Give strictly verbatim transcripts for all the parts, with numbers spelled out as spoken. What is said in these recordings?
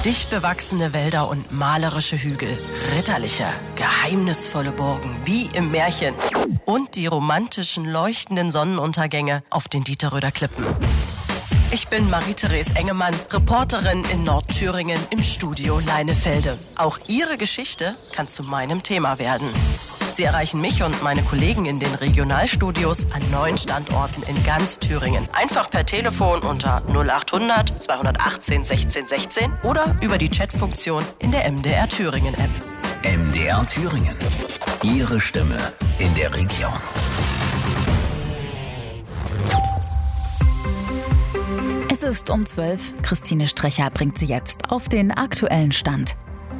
Dicht bewachsene Wälder und malerische Hügel, ritterliche, geheimnisvolle Burgen, wie im Märchen. Und die romantischen, leuchtenden Sonnenuntergänge auf den Dieterröder Klippen. Ich bin Marie-Therese Engemann, Reporterin in Nordthüringen im Studio Leinefelde. Auch Ihre Geschichte kann zu meinem Thema werden. Sie erreichen mich und meine Kollegen in den Regionalstudios an neun Standorten in ganz Thüringen. Einfach per Telefon unter null acht hundert zweihundertachtzehn sechzehn sechzehn oder über die Chatfunktion in der M D R Thüringen App. M D R Thüringen. Ihre Stimme in der Region. Es ist um zwölf. Christine Strecher bringt Sie jetzt auf den aktuellen Stand.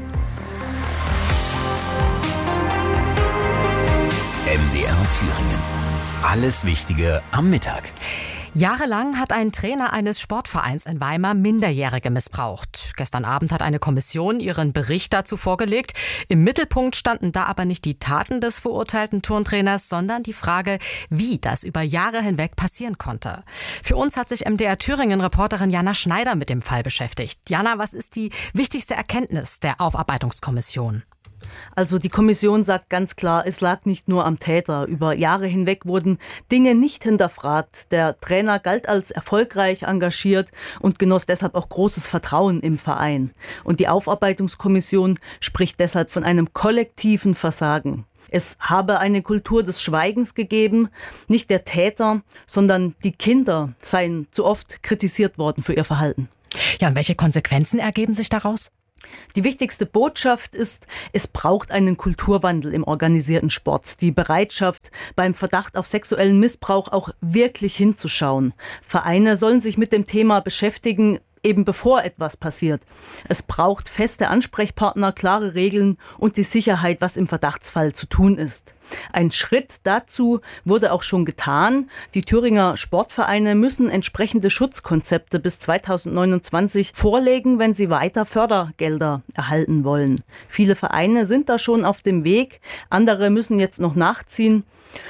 M D R Thüringen. Alles Wichtige am Mittag. Jahrelang hat ein Trainer eines Sportvereins in Weimar Minderjährige missbraucht. Gestern Abend hat eine Kommission ihren Bericht dazu vorgelegt. Im Mittelpunkt standen da aber nicht die Taten des verurteilten Turntrainers, sondern die Frage, wie das über Jahre hinweg passieren konnte. Für uns hat sich M D R Thüringen-Reporterin Jana Schneider mit dem Fall beschäftigt. Jana, was ist die wichtigste Erkenntnis der Aufarbeitungskommission? Also die Kommission sagt ganz klar, es lag nicht nur am Täter. Über Jahre hinweg wurden Dinge nicht hinterfragt. Der Trainer galt als erfolgreich engagiert und genoss deshalb auch großes Vertrauen im Verein. Und die Aufarbeitungskommission spricht deshalb von einem kollektiven Versagen. Es habe eine Kultur des Schweigens gegeben. Nicht der Täter, sondern die Kinder seien zu oft kritisiert worden für ihr Verhalten. Ja, und welche Konsequenzen ergeben sich daraus? Die wichtigste Botschaft ist, es braucht einen Kulturwandel im organisierten Sport. Die Bereitschaft, beim Verdacht auf sexuellen Missbrauch auch wirklich hinzuschauen. Vereine sollen sich mit dem Thema beschäftigen, eben bevor etwas passiert. Es braucht feste Ansprechpartner, klare Regeln und die Sicherheit, was im Verdachtsfall zu tun ist. Ein Schritt dazu wurde auch schon getan. Die Thüringer Sportvereine müssen entsprechende Schutzkonzepte bis zweitausendneunundzwanzig vorlegen, wenn sie weiter Fördergelder erhalten wollen. Viele Vereine sind da schon auf dem Weg, andere müssen jetzt noch nachziehen.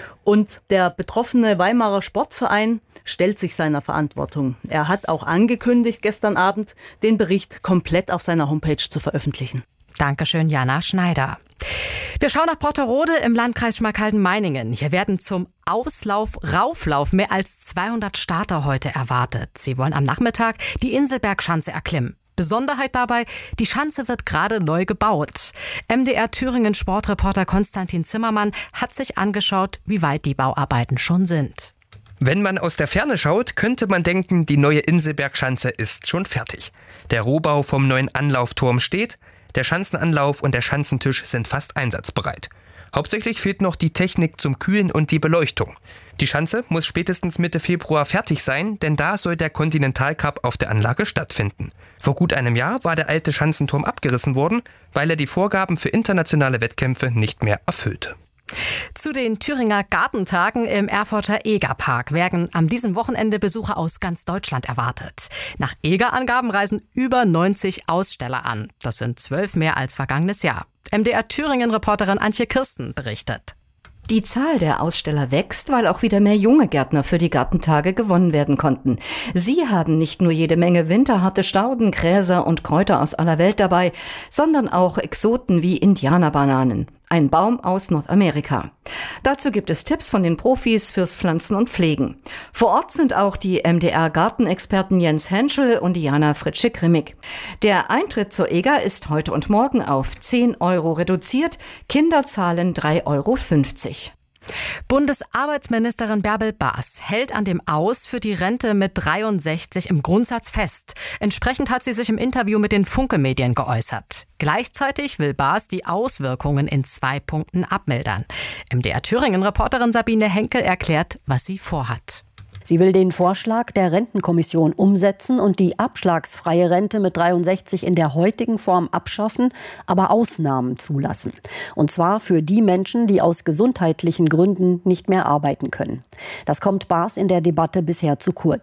Und der betroffene Weimarer Sportverein stellt sich seiner Verantwortung. Er hat auch angekündigt, gestern Abend den Bericht komplett auf seiner Homepage zu veröffentlichen. Dankeschön, Jana Schneider. Wir schauen nach Brotterode im Landkreis Schmalkalden-Meiningen. Hier werden zum Auslauf-Rauflauf mehr als zweihundert Starter heute erwartet. Sie wollen am Nachmittag die Inselbergschanze erklimmen. Besonderheit dabei, die Schanze wird gerade neu gebaut. M D R Thüringen Sportreporter Konstantin Zimmermann hat sich angeschaut, wie weit die Bauarbeiten schon sind. Wenn man aus der Ferne schaut, könnte man denken, die neue Inselbergschanze ist schon fertig. Der Rohbau vom neuen Anlaufturm steht, der Schanzenanlauf und der Schanzentisch sind fast einsatzbereit. Hauptsächlich fehlt noch die Technik zum Kühlen und die Beleuchtung. Die Schanze muss spätestens Mitte Februar fertig sein, denn da soll der Continental Cup auf der Anlage stattfinden. Vor gut einem Jahr war der alte Schanzenturm abgerissen worden, weil er die Vorgaben für internationale Wettkämpfe nicht mehr erfüllte. Zu den Thüringer Gartentagen im Erfurter Egerpark werden am diesem Wochenende Besucher aus ganz Deutschland erwartet. Nach Eger-Angaben reisen über neunzig Aussteller an. Das sind zwölf mehr als vergangenes Jahr. M D R Thüringen-Reporterin Antje Kirsten berichtet. Die Zahl der Aussteller wächst, weil auch wieder mehr junge Gärtner für die Gartentage gewonnen werden konnten. Sie haben nicht nur jede Menge winterharte Stauden, Gräser und Kräuter aus aller Welt dabei, sondern auch Exoten wie Indianerbananen. Ein Baum aus Nordamerika. Dazu gibt es Tipps von den Profis fürs Pflanzen und Pflegen. Vor Ort sind auch die M D R-Gartenexperten Jens Henschel und Diana Fritsche-Grimmig. Der Eintritt zur Eger ist heute und morgen auf zehn Euro reduziert. Kinder zahlen drei Euro fünfzig. Bundesarbeitsministerin Bärbel Baas hält an dem Aus für die Rente mit dreiundsechzig im Grundsatz fest. Entsprechend hat sie sich im Interview mit den Funke-Medien geäußert. Gleichzeitig will Baas die Auswirkungen in zwei Punkten abmildern. M D R Thüringen-Reporterin Sabine Henkel erklärt, was sie vorhat. Sie will den Vorschlag der Rentenkommission umsetzen und die abschlagsfreie Rente mit dreiundsechzig in der heutigen Form abschaffen, aber Ausnahmen zulassen. Und zwar für die Menschen, die aus gesundheitlichen Gründen nicht mehr arbeiten können. Das kommt Baas in der Debatte bisher zu kurz.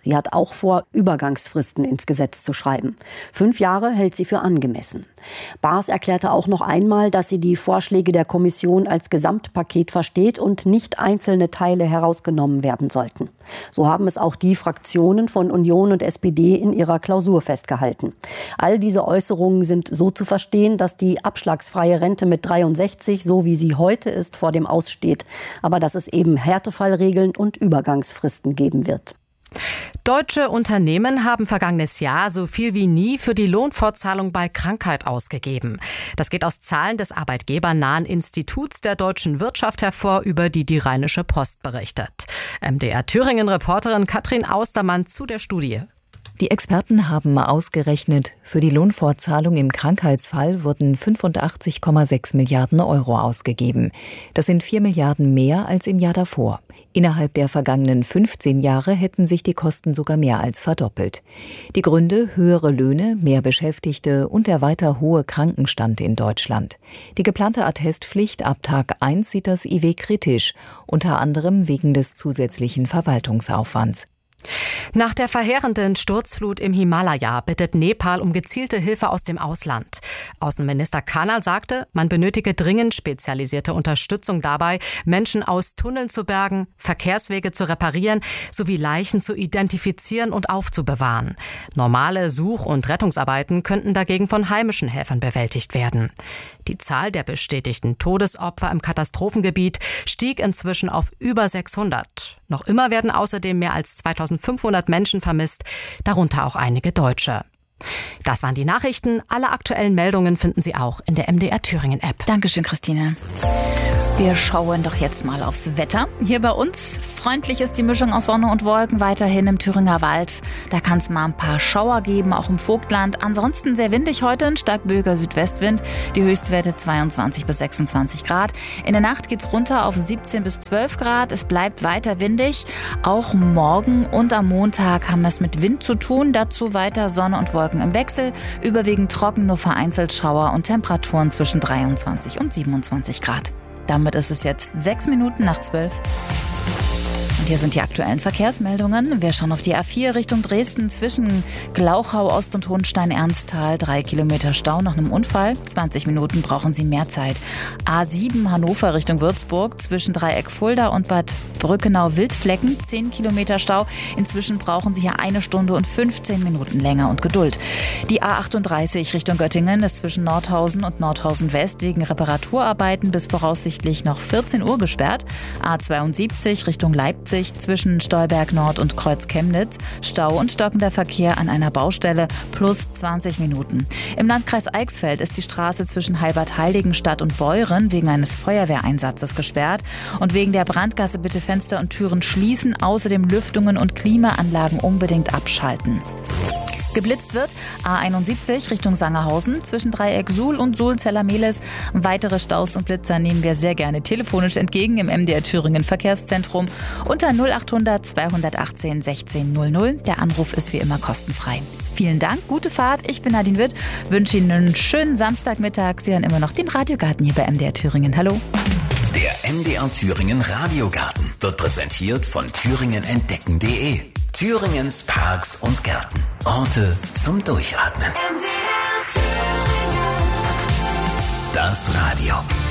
Sie hat auch vor, Übergangsfristen ins Gesetz zu schreiben. Fünf Jahre hält sie für angemessen. Baas erklärte auch noch einmal, dass sie die Vorschläge der Kommission als Gesamtpaket versteht und nicht einzelne Teile herausgenommen werden sollten. So haben es auch die Fraktionen von Union und S P D in ihrer Klausur festgehalten. All diese Äußerungen sind so zu verstehen, dass die abschlagsfreie Rente mit dreiundsechzig, so wie sie heute ist, vor dem Aus steht, aber dass es eben Härtefallregeln und Übergangsfristen geben wird. Deutsche Unternehmen haben vergangenes Jahr so viel wie nie für die Lohnfortzahlung bei Krankheit ausgegeben. Das geht aus Zahlen des arbeitgebernahen Instituts der deutschen Wirtschaft hervor, über die die Rheinische Post berichtet. M D R Thüringen-Reporterin Katrin Austermann zu der Studie. Die Experten haben ausgerechnet, für die Lohnfortzahlung im Krankheitsfall wurden fünfundachtzig Komma sechs Milliarden Euro ausgegeben. Das sind vier Milliarden mehr als im Jahr davor. Innerhalb der vergangenen fünfzehn Jahre hätten sich die Kosten sogar mehr als verdoppelt. Die Gründe: höhere Löhne, mehr Beschäftigte und der weiter hohe Krankenstand in Deutschland. Die geplante Attestpflicht ab Tag eins sieht das I W kritisch, unter anderem wegen des zusätzlichen Verwaltungsaufwands. Nach der verheerenden Sturzflut im Himalaya bittet Nepal um gezielte Hilfe aus dem Ausland. Außenminister Kanal sagte, man benötige dringend spezialisierte Unterstützung dabei, Menschen aus Tunneln zu bergen, Verkehrswege zu reparieren sowie Leichen zu identifizieren und aufzubewahren. Normale Such- und Rettungsarbeiten könnten dagegen von heimischen Helfern bewältigt werden. Die Zahl der bestätigten Todesopfer im Katastrophengebiet stieg inzwischen auf über sechshundert. Noch immer werden außerdem mehr als zweitausendfünfhundert Menschen vermisst, darunter auch einige Deutsche. Das waren die Nachrichten. Alle aktuellen Meldungen finden Sie auch in der M D R Thüringen App. Dankeschön, Christine. Wir schauen doch jetzt mal aufs Wetter. Hier bei uns freundlich ist die Mischung aus Sonne und Wolken weiterhin im Thüringer Wald. Da kann es mal ein paar Schauer geben, auch im Vogtland. Ansonsten sehr windig heute, ein stark böiger Südwestwind. Die Höchstwerte zweiundzwanzig bis sechsundzwanzig Grad. In der Nacht geht's runter auf siebzehn bis zwölf Grad. Es bleibt weiter windig. Auch morgen und am Montag haben wir es mit Wind zu tun. Dazu weiter Sonne und Wolken im Wechsel. Überwiegend trocken, nur vereinzelt Schauer und Temperaturen zwischen dreiundzwanzig und siebenundzwanzig Grad. Damit ist es jetzt sechs Minuten nach zwölf. Und hier sind die aktuellen Verkehrsmeldungen. Wir schauen auf die A vier Richtung Dresden zwischen Glauchau Ost und Hohenstein-Ernsthal. Drei Kilometer Stau nach einem Unfall. zwanzig Minuten brauchen Sie mehr Zeit. A sieben Hannover Richtung Würzburg zwischen Dreieck Fulda und Bad Brückenau-Wildflecken. zehn Kilometer Stau. Inzwischen brauchen Sie hier eine Stunde und fünfzehn Minuten länger und Geduld. Die A achtunddreißig Richtung Göttingen ist zwischen Nordhausen und Nordhausen West wegen Reparaturarbeiten bis voraussichtlich noch vierzehn Uhr gesperrt. A zweiundsiebzig Richtung Leipzig zwischen Stolberg Nord und Kreuz Chemnitz. Stau und stockender Verkehr an einer Baustelle plus zwanzig Minuten. Im Landkreis Eichsfeld ist die Straße zwischen Heilbad-Heiligenstadt und Beuren wegen eines Feuerwehreinsatzes gesperrt. Und wegen der Brandgasse bitte Fenster und Türen schließen, außerdem Lüftungen und Klimaanlagen unbedingt abschalten. Geblitzt wird A einundsiebzig Richtung Sangerhausen zwischen Dreieck Suhl und Suhl-Zellermehlis. Weitere Staus und Blitzer nehmen wir sehr gerne telefonisch entgegen im M D R Thüringen Verkehrszentrum unter null achthundert zweihundertachtzehn sechzehn null null. Der Anruf ist wie immer kostenfrei. Vielen Dank, gute Fahrt. Ich bin Nadine Witt, wünsche Ihnen einen schönen Samstagmittag. Sie hören immer noch den Radiogarten hier bei M D R Thüringen. Hallo. Der M D R Thüringen Radiogarten wird präsentiert von thüringen entdecken punkt de. Thüringens Parks und Gärten. Orte zum Durchatmen. Das Radio.